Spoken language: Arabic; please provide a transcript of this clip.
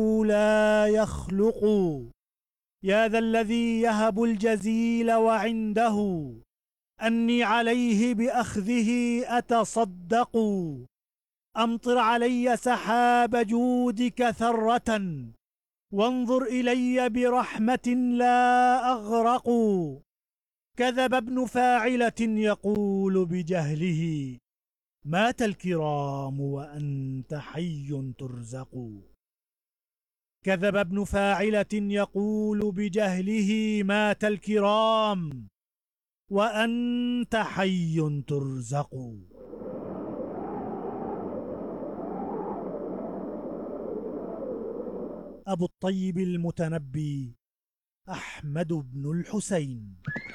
لا يخلق. يا ذا الذي يهب الجزيل وعنده أني عليه بأخذه أتصدق. أمطر علي سحاب جودك ثرة وانظر إلي برحمة لا أغرق. كذب ابن فاعلة يقول بجهله مات الكرام وأنت حي ترزق. كذب ابن فاعلة يقول بجهله مات الكرام وأنت حي ترزق. أبو الطيب المتنبي أحمد بن الحسين.